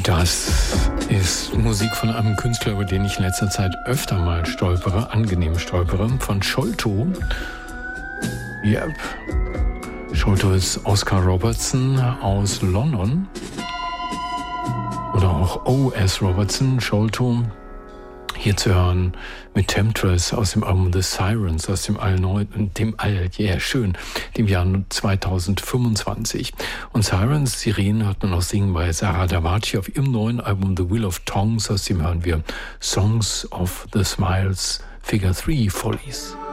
Das ist Musik von einem Künstler, über den ich in letzter Zeit öfter mal angenehm stolpere, von Sholto. Yep. Sholto ist Oscar Robertson aus London. Oder auch O.S. Robertson, Sholto. Hier zu hören mit Temptress aus dem Album The Sirens, aus dem Jahr 2025. Und Sirens, Sirenen, hört man auch singen bei Sarah Davachi auf ihrem neuen Album The Wheel of Tongues, aus dem hören wir Songs of the Smiles Figure 3 Follies.